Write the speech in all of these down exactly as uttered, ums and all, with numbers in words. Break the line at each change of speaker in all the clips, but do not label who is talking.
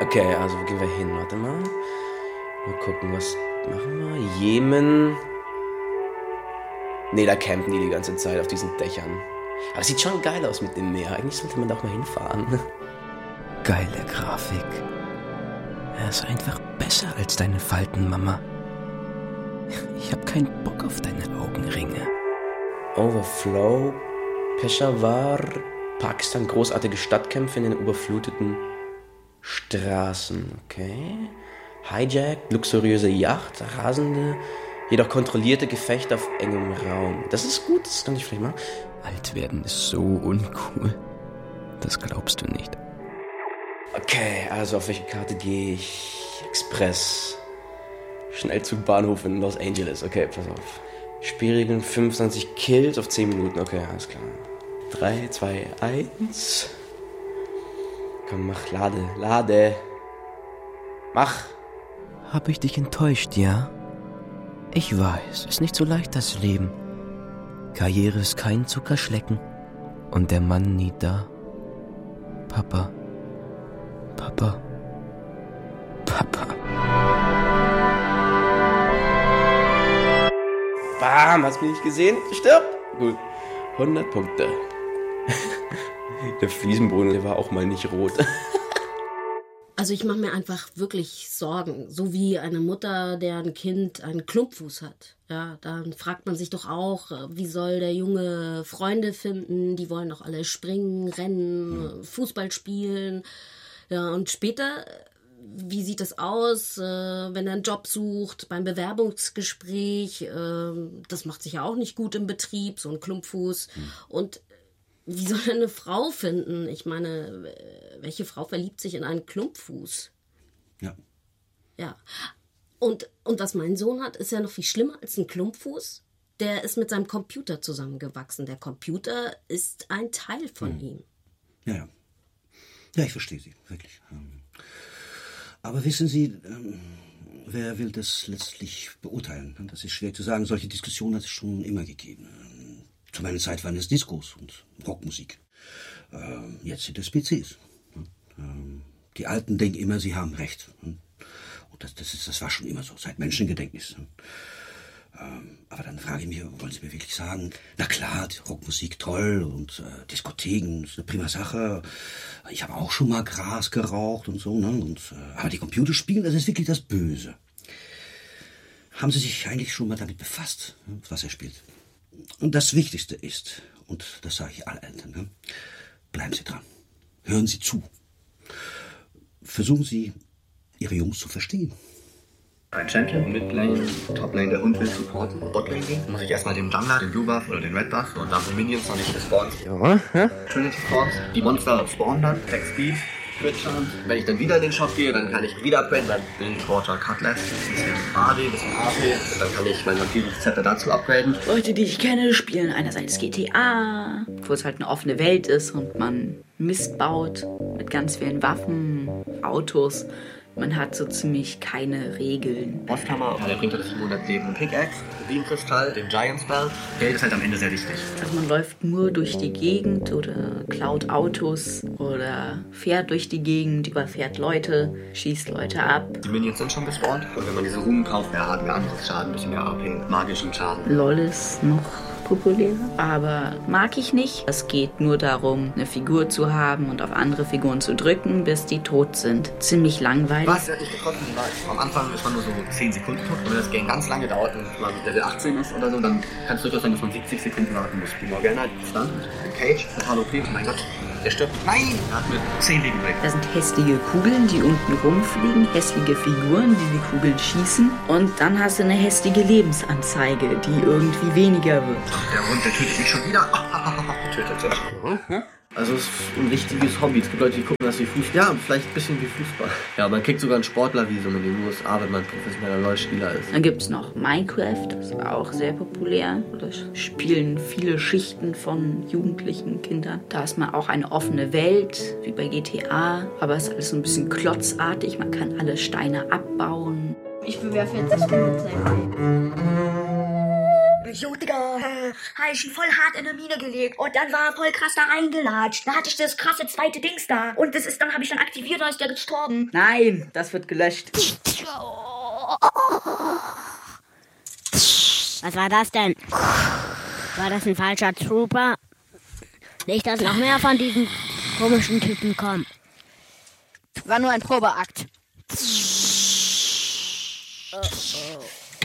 Okay, also wo gehen wir hin? Warte mal. Mal gucken, was machen wir? Jemen. Nee, da campen die die ganze Zeit auf diesen Dächern. Aber es sieht schon geil aus mit dem Meer. Eigentlich sollte man da auch mal hinfahren. Geile Grafik. Er ist einfach besser als deine Falten, Mama. Ich hab keinen Bock auf deine Augenringe. Overflow, Peshawar, Pakistan, großartige Stadtkämpfe in den überfluteten Straßen. Okay. Hijack, luxuriöse Yacht, rasende, jedoch kontrollierte Gefechte auf engem Raum. Das ist gut, das kann ich vielleicht machen. Alt werden ist so uncool. Das glaubst du nicht. Okay, also auf welche Karte gehe ich? Express. Schnellzugbahnhof in Los Angeles. Okay, pass auf. Spielregeln fünfundzwanzig Kills auf zehn Minuten. Okay, alles klar. drei, zwei, eins. Komm, mach, lade, lade. Mach. Hab ich dich enttäuscht, ja? Ich weiß, ist nicht so leicht, das Leben. Karriere ist kein Zuckerschlecken. Und der Mann nie da. Papa. Papa. Papa. Bam, hast du mich nicht gesehen? Stirb! Gut. hundert Punkte. Der Fliesenboden, der war auch mal nicht rot.
Also ich mache mir einfach wirklich Sorgen. So wie eine Mutter, deren Kind einen Klumpfuß hat. Ja, dann fragt man sich doch auch, wie soll der Junge Freunde finden? Die wollen doch alle springen, rennen, Fußball spielen. Ja, und später, wie sieht es aus, äh, wenn er einen Job sucht, beim Bewerbungsgespräch? Äh, das macht sich ja auch nicht gut im Betrieb, so ein Klumpfuß. Mhm. Und wie soll er eine Frau finden? Ich meine, welche Frau verliebt sich in einen Klumpfuß?
Ja.
Ja. Und, und was mein Sohn hat, ist ja noch viel schlimmer als ein Klumpfuß. Der ist mit seinem Computer zusammengewachsen. Der Computer ist ein Teil von mhm. ihm.
Ja, ja. Ja, ich verstehe Sie, wirklich. Aber wissen Sie, wer will das letztlich beurteilen? Das ist schwer zu sagen. Solche Diskussionen hat es schon immer gegeben. Zu meiner Zeit waren es Discos und Rockmusik. Jetzt sind es P Cs. Die Alten denken immer, sie haben Recht. Und das, das, ist, das war schon immer so, seit Menschengedenken ist. Aber dann frage ich mich, wollen Sie mir wirklich sagen, na klar, die Rockmusik toll und äh, Diskotheken ist eine prima Sache. Ich habe auch schon mal Gras geraucht und so, ne? Und, äh, aber die Computerspiele, das ist wirklich das Böse. Haben Sie sich eigentlich schon mal damit befasst, was er spielt? Und das Wichtigste ist, und das sage ich allen Eltern, ne? Bleiben Sie dran. Hören Sie zu. Versuchen Sie, Ihre Jungs zu verstehen.
Ein Champion, Midlane, Toplane, der Hund will supporten, Botlane gehen. Dann muss ich erstmal den Jungler, den Blue Buff oder den Red Buff und dann die Minions noch nicht gespawnt.
Ja, ja.
Trinity Force, die Monster spawnen dann, Tech Speed, Crit Chance. Wenn ich dann wieder in den Shop gehe, dann kann ich wieder upgraden, dann Billiwater Cutlass, ein bisschen A D, ein bisschen A P, und dann kann ich mein Vampir-Zepter dazu upgraden.
Leute, die ich kenne, spielen einerseits G T A, wo es halt eine offene Welt ist und man Mist baut mit ganz vielen Waffen, Autos. Man hat so ziemlich keine Regeln.
Osthammer, der bringt halt siebenhundert Leben. Pickaxe, Beamkristall, den Giant Spell. Geld ist halt am Ende sehr wichtig.
Also man läuft nur durch die Gegend oder klaut Autos oder fährt durch die Gegend, überfährt Leute, schießt Leute ab.
Die Minions sind schon gespawnt. Und wenn man diese Runen kauft, ja, hat wir anderes Schaden, ein bisschen mehr A P, magischen Schaden.
LOL ist noch populärer, aber mag ich nicht. Es geht nur darum, eine Figur zu haben und auf andere Figuren zu drücken, bis die tot sind. Ziemlich langweilig.
Was? Der hat nicht getroffen? Nein. Am Anfang ist man nur so zehn Sekunden tot. Und wenn das Game ganz lange dauert und man Level achtzehn ist oder so, dann kann es durchaus sein, dass man siebzig Sekunden warten muss. Die Morgana, die stand, Cage, total O P. Oh mein Gott, der stirbt. Nein! Er hat mit zehn Leben weg.
Da sind hässliche Kugeln, die unten rumfliegen, hässliche Figuren, die die Kugeln schießen. Und dann hast du eine hässliche Lebensanzeige, die irgendwie weniger wird.
Der Hund, der tötet mich schon wieder. Tötet er. Also es ist ein richtiges Hobby. Es gibt Leute, die gucken das wie Fußball. Ja, vielleicht ein bisschen wie Fußball. Ja, man kriegt sogar ein Sportlervisum in den U S A, wenn man professioneller LoL-Spieler ist.
Dann gibt es noch Minecraft, das ist auch sehr populär. Da spielen viele Schichten von jugendlichen Kindern. Da ist man auch eine offene Welt, wie bei G T A. Aber es ist alles so ein bisschen klotzartig. Man kann alle Steine abbauen.
Ich bewerfe jetzt das Gegenteil. Jo, Digga, äh, hab ich ihn voll hart in eine Mine gelegt und dann war er voll krass da reingelatscht. Da hatte ich das krasse zweite Dings da und das ist dann, habe ich dann aktiviert, da ist der gestorben.
Nein, das wird gelöscht.
Was war das denn? War das ein falscher Trooper? Nicht, dass noch mehr von diesen komischen Typen kommen. War nur ein Probeakt. Oh, oh.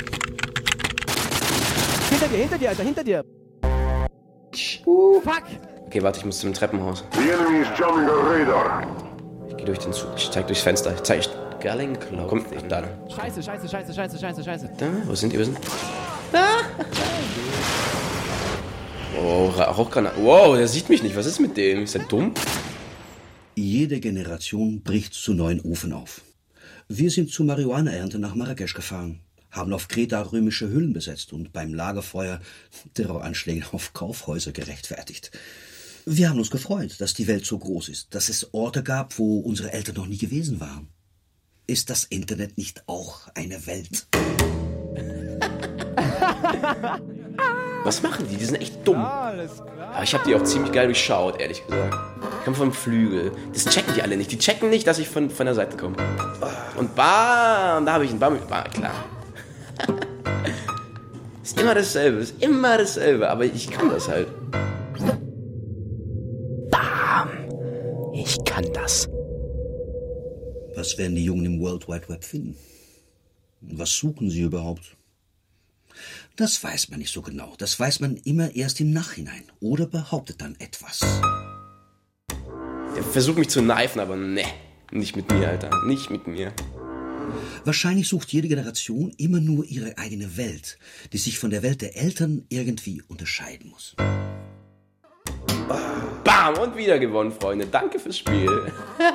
Hinter dir, hinter dir, Alter, hinter dir. Uh, fuck.
Okay, warte, ich muss zum Treppenhaus.
The enemy is jamming the radar.
Ich geh durch den Zug, ich zeig durchs Fenster. Ich zeig, ich... Gallenklau. Kommt nicht, da.
Scheiße, scheiße, scheiße, scheiße, scheiße, scheiße.
Da, wo sind die? Wo sind da? Oh, Rauchgranate. Wow, der sieht mich nicht. Was ist mit dem? Ist der dumm?
Jede Generation bricht zu neuen Ofen auf. Wir sind zur Marihuana-Ernte nach Marrakesch gefahren, haben auf Kreta römische Hüllen besetzt und beim Lagerfeuer Terroranschläge auf Kaufhäuser gerechtfertigt. Wir haben uns gefreut, dass die Welt so groß ist, dass es Orte gab, wo unsere Eltern noch nie gewesen waren. Ist das Internet nicht auch eine Welt?
Was machen die? Die sind echt dumm. Aber ich habe die auch ziemlich geil durchschaut, ehrlich gesagt. Ich komme vom Flügel. Das checken die alle nicht. Die checken nicht, dass ich von, von der Seite komme. Und bam, da habe ich einen Bam. Bam, klar. Ist immer dasselbe, ist immer dasselbe. Aber ich kann das halt. Bam. Ich kann das.
Was werden die Jungen im World Wide Web finden? Was suchen sie überhaupt? Das weiß man nicht so genau. Das weiß man immer erst im Nachhinein. Oder behauptet dann etwas.
Der versucht mich zu kneifen, aber ne. Nicht mit mir, Alter. Nicht mit mir.
Wahrscheinlich sucht jede Generation immer nur ihre eigene Welt, die sich von der Welt der Eltern irgendwie unterscheiden muss.
Bam! Und wieder gewonnen, Freunde. Danke fürs Spiel.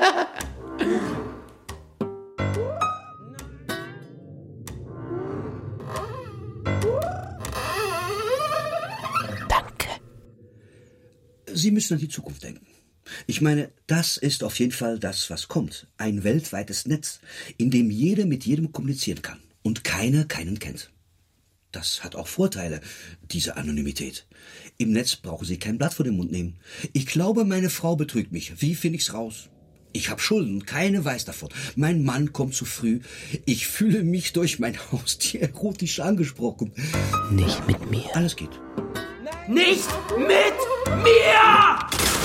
Sie müssen an die Zukunft denken. Ich meine, das ist auf jeden Fall das, was kommt. Ein weltweites Netz, in dem jeder mit jedem kommunizieren kann und keiner keinen kennt. Das hat auch Vorteile, diese Anonymität. Im Netz brauchen Sie kein Blatt vor den Mund nehmen. Ich glaube, meine Frau betrügt mich. Wie finde ich's raus? Ich habe Schulden, keine weiß davon. Mein Mann kommt zu früh. Ich fühle mich durch mein Haustier erotisch angesprochen.
Nicht mit mir.
Alles geht.
Nicht mit mir!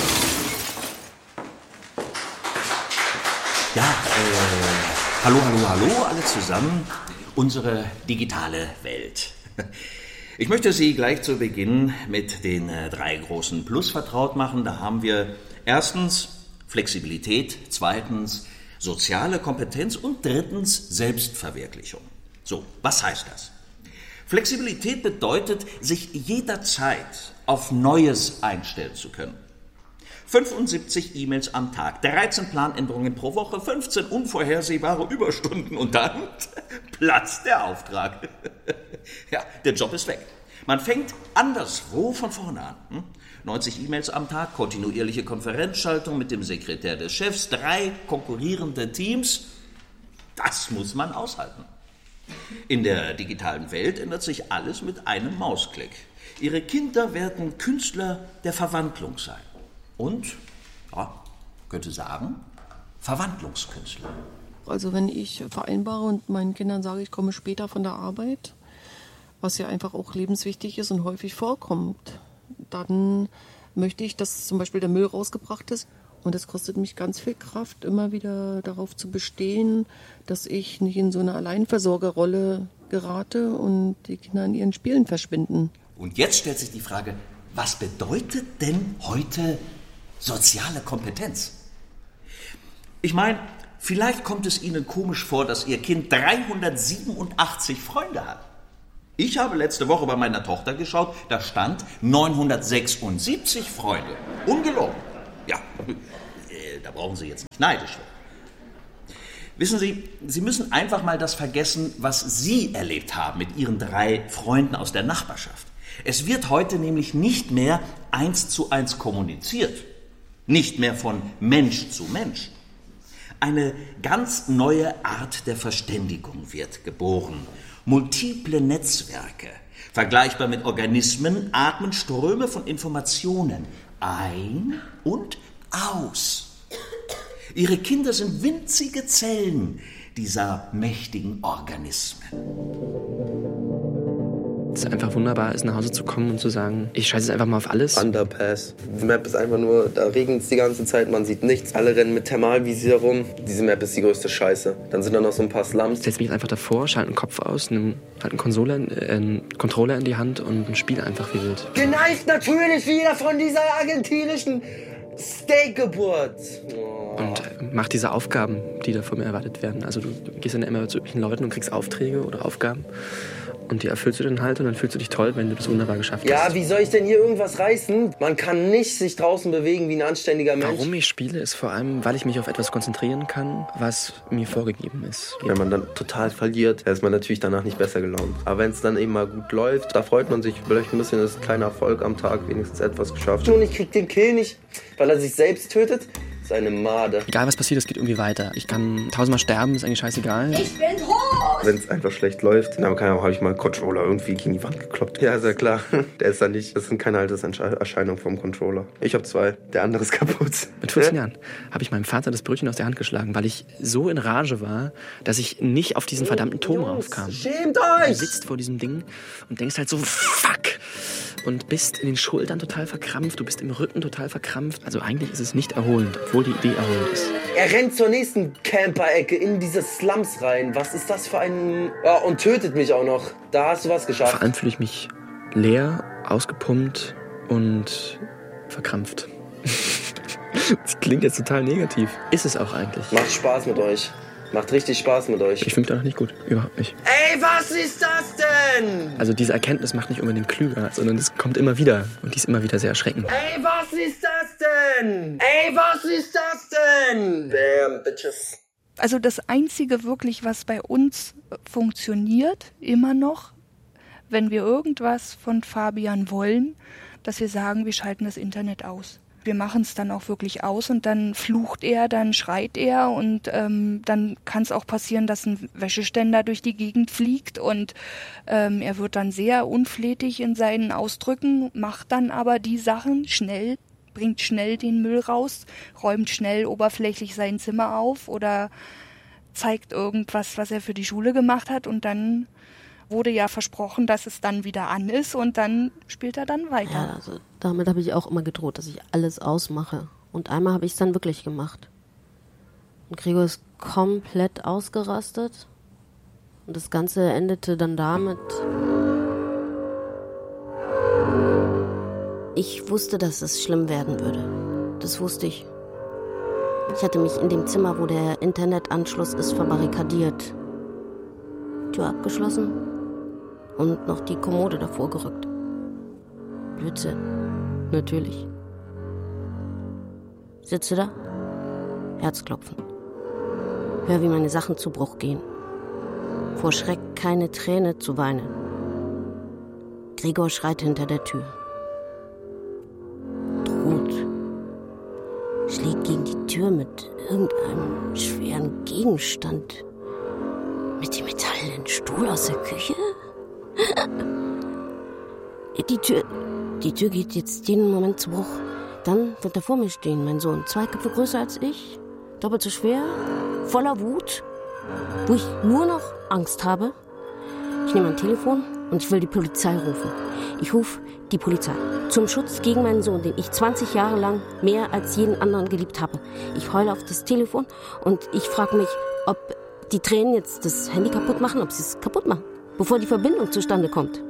Ja, äh, hallo, hallo, hallo, alle zusammen. Unsere digitale Welt. Ich möchte Sie gleich zu Beginn mit den äh, drei großen Plus vertraut machen. Da haben wir erstens Flexibilität, zweitens soziale Kompetenz und drittens Selbstverwirklichung. So, was heißt das? Flexibilität bedeutet, sich jederzeit auf Neues einstellen zu können. fünfundsiebzig E-Mails am Tag, dreizehn Planänderungen pro Woche, fünfzehn unvorhersehbare Überstunden und dann platzt der Auftrag. Ja, der Job ist weg. Man fängt anderswo von vorne an. Hm? neunzig E-Mails am Tag, kontinuierliche Konferenzschaltung mit dem Sekretär des Chefs, drei konkurrierende Teams. Das muss man aushalten. In der digitalen Welt ändert sich alles mit einem Mausklick. Ihre Kinder werden Künstler der Verwandlung sein. Und, ja, könnte sagen, Verwandlungskünstler.
Also wenn ich vereinbare und meinen Kindern sage, ich komme später von der Arbeit, was ja einfach auch lebenswichtig ist und häufig vorkommt, dann möchte ich, dass zum Beispiel der Müll rausgebracht ist. Und es kostet mich ganz viel Kraft, immer wieder darauf zu bestehen, dass ich nicht in so eine Alleinversorgerrolle gerate und die Kinder in ihren Spielen verschwinden.
Und jetzt stellt sich die Frage, was bedeutet denn heute soziale Kompetenz? Ich meine, vielleicht kommt es Ihnen komisch vor, dass Ihr Kind dreihundertsiebenundachtzig Freunde hat. Ich habe letzte Woche bei meiner Tochter geschaut, da stand neunhundertsechsundsiebzig Freunde. Ungelogen. Ja, da brauchen Sie jetzt nicht neidisch werden. Wissen Sie, Sie müssen einfach mal das vergessen, was Sie erlebt haben mit Ihren drei Freunden aus der Nachbarschaft. Es wird heute nämlich nicht mehr eins zu eins kommuniziert, nicht mehr von Mensch zu Mensch. Eine ganz neue Art der Verständigung wird geboren. Multiple Netzwerke, vergleichbar mit Organismen, atmen Ströme von Informationen ein und aus. Ihre Kinder sind winzige Zellen dieser mächtigen Organismen.
Es ist einfach wunderbar, ist nach Hause zu kommen und zu sagen, ich scheiße jetzt einfach mal auf alles.
Underpass. Die Map ist einfach nur, da regnet es die ganze Zeit, man sieht nichts. Alle rennen mit Thermalvisier rum. Diese Map ist die größte Scheiße. Dann sind da noch so ein paar Slums.
Setz mich einfach davor, schalte einen Kopf aus, nimm halt einen, Konsole, äh, einen Controller in die Hand und spiele einfach wie wild.
Geneigt natürlich wieder von dieser argentinischen Steakgeburt. Oh.
Und mach diese Aufgaben, die da von mir erwartet werden. Also du gehst dann immer zu irgendwelchen Leuten und kriegst Aufträge oder Aufgaben. Und die erfüllst du dann halt und dann fühlst du dich toll, wenn du das wunderbar geschafft hast.
Ja, wie soll ich denn hier irgendwas reißen? Man kann nicht sich draußen bewegen wie ein anständiger Mensch.
Warum ich spiele, ist vor allem, weil ich mich auf etwas konzentrieren kann, was mir vorgegeben ist.
Wenn man dann total verliert, ist man natürlich danach nicht besser gelaunt. Aber wenn es dann eben mal gut läuft, da freut man sich vielleicht ein bisschen, das ist ein kleiner Erfolg am Tag, wenigstens etwas geschafft. Und ich krieg den Kill nicht, weil er sich selbst tötet. Seine Made.
Egal was passiert, es geht irgendwie weiter. Ich kann tausendmal sterben, ist eigentlich scheißegal.
Ich bin tot!
Wenn es einfach schlecht läuft, dann habe ich mal einen Controller irgendwie gegen die Wand gekloppt. Ja, ist ja klar. Der ist da nicht. Das sind keine Alterserscheinungen vom Controller. Ich habe zwei, der andere ist kaputt.
Mit vierzehn Jahren habe ich meinem Vater das Brötchen aus der Hand geschlagen, weil ich so in Rage war, dass ich nicht auf diesen verdammten Turm raufkam.
Schämt euch!
Du sitzt vor diesem Ding und denkst halt so, fuck! Und bist in den Schultern total verkrampft, du bist im Rücken total verkrampft. Also eigentlich ist es nicht erholend, obwohl die Idee erholend ist.
Er rennt zur nächsten Camper-Ecke in diese Slums rein. Was ist das für ein... Ja, und tötet mich auch noch. Da hast du was geschafft.
Vor allem fühle ich mich leer, ausgepumpt und verkrampft. Das klingt jetzt total negativ. Ist es auch eigentlich.
Macht Spaß mit euch. Macht richtig Spaß mit euch.
Ich fühle mich danach nicht gut. Überhaupt nicht.
Ey, was ist das denn?
Also diese Erkenntnis macht nicht unbedingt klüger, sondern es kommt immer wieder. Und die ist immer wieder sehr erschreckend.
Ey, was ist das denn? Ey, was ist das denn? Damn, bitches.
Also das Einzige wirklich, was bei uns funktioniert, immer noch, wenn wir irgendwas von Fabian wollen, dass wir sagen, wir schalten das Internet aus. Wir machen es dann auch wirklich aus und dann flucht er, dann schreit er und ähm, dann kann es auch passieren, dass ein Wäscheständer durch die Gegend fliegt und ähm, er wird dann sehr unflätig in seinen Ausdrücken, macht dann aber die Sachen schnell, bringt schnell den Müll raus, räumt schnell oberflächlich sein Zimmer auf oder zeigt irgendwas, was er für die Schule gemacht hat und dann wurde ja versprochen, dass es dann wieder an ist und dann spielt er dann weiter.
Ja, also damit habe ich auch immer gedroht, dass ich alles ausmache. Und einmal habe ich es dann wirklich gemacht. Und Gregor ist komplett ausgerastet. Und das Ganze endete dann damit. Ich wusste, dass es schlimm werden würde. Das wusste ich. Ich hatte mich in dem Zimmer, wo der Internetanschluss ist, verbarrikadiert. Tür abgeschlossen. Und noch die Kommode davor gerückt. Blödsinn. Natürlich. Sitze da. Herzklopfen. Hör, wie meine Sachen zu Bruch gehen. Vor Schreck keine Träne zu weinen. Gregor schreit hinter der Tür. Droht. Schlägt gegen die Tür mit irgendeinem schweren Gegenstand. Mit dem metallenen Stuhl aus der Küche? Die Tür, die Tür geht jetzt jeden Moment zu Bruch. Dann wird er vor mir stehen, mein Sohn. Zwei Köpfe größer als ich, doppelt so schwer, voller Wut, wo ich nur noch Angst habe. Ich nehme ein Telefon und ich will die Polizei rufen. Ich rufe die Polizei zum Schutz gegen meinen Sohn, den ich zwanzig Jahre lang mehr als jeden anderen geliebt habe. Ich heule auf das Telefon und ich frage mich, ob die Tränen jetzt das Handy kaputt machen, ob sie es kaputt machen, bevor die Verbindung zustande kommt.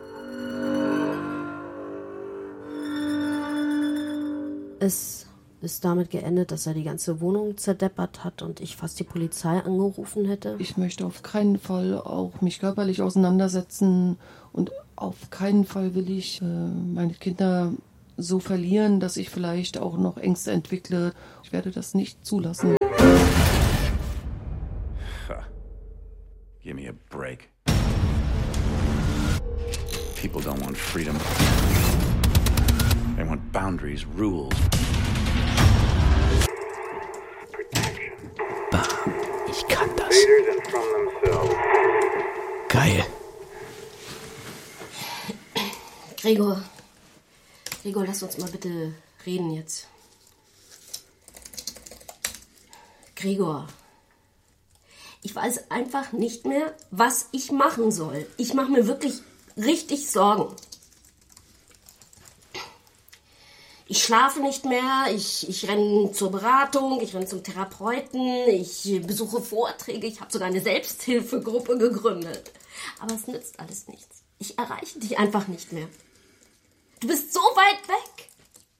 Es ist damit geendet, dass er die ganze Wohnung zerdeppert hat und ich fast die Polizei angerufen hätte.
Ich möchte auf keinen Fall auch mich körperlich auseinandersetzen und auf keinen Fall will ich äh, meine Kinder so verlieren, dass ich vielleicht auch noch Ängste entwickle. Ich werde das nicht zulassen.
Give me a break. People don't want freedom. They want boundaries, rules.
Bah, ich kann das. Geil.
Gregor. Gregor, lass uns mal bitte reden jetzt. Gregor. Ich weiß einfach nicht mehr, was ich machen soll. Ich mache mir wirklich richtig Sorgen. Ich schlafe nicht mehr, ich, ich renne zur Beratung, ich renne zum Therapeuten, ich besuche Vorträge, ich habe sogar eine Selbsthilfegruppe gegründet. Aber es nützt alles nichts. Ich erreiche dich einfach nicht mehr. Du bist so weit weg.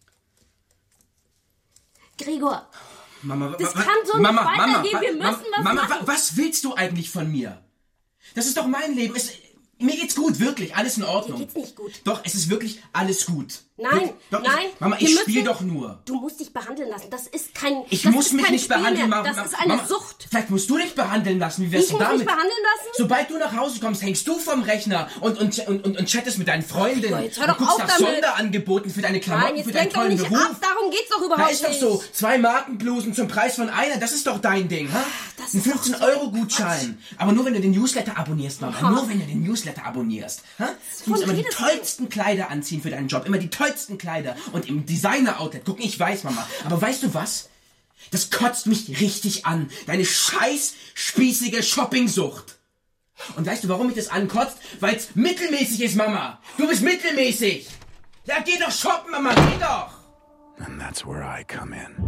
Gregor,
Mama,
das
wa-
kann so
Mama,
nicht weitergehen.
Mama,
Wir müssen
Mama,
was
Mama,
machen.
wa- was willst du eigentlich von mir? Das ist doch mein Leben. Es, mir geht's gut, wirklich. Alles in Ordnung.
Mir geht's nicht gut.
Doch, es ist wirklich alles gut.
Nein,
doch,
nein.
Ich, Mama,
wir
ich
müssen-
spiele doch nur.
Du musst dich behandeln lassen. Das ist kein
Ich
das
muss
ist
mich
kein
nicht
Spiel
behandeln,
mehr.
Mama.
Das ist eine
Mama,
Sucht.
Vielleicht musst du dich behandeln lassen. Wie wär's
Ich
denn
muss mich
damit?
behandeln lassen?
Sobald du nach Hause kommst, hängst du vom Rechner und, und, und, und, und chattest mit deinen Freundinnen.
Ja, jetzt hör
und
doch
guckst
auf
nach
damit.
Sonderangeboten für deine Klamotten,
Nein, jetzt
für deinen
lenk doch
tollen
nicht
Beruf.
ab. Darum geht's doch
Na,
überhaupt
ist doch
nicht.
so. Zwei Markenblusen zum Preis von einer. Das ist doch dein Ding, ha?
Das
Ein
ist doch
fünfzehn Euro Gutschein. Aber nur wenn du den Newsletter abonnierst, Mama.
Ha.
Nur wenn du den Newsletter abonnierst. Ha? Du musst
Wovon
immer die
redest du?
tollsten Kleider anziehen für deinen Job. Immer die tollsten Kleider. Und im Designer-Outlet. Guck, ich weiß, Mama. Aber weißt du was? Das kotzt mich richtig an. Deine scheiß spießige Shoppingsucht. Und weißt du, warum mich das ankotzt? Weil's mittelmäßig ist, Mama. Du bist mittelmäßig. Ja, geh doch shoppen, Mama. Geh doch.
And that's where I come in.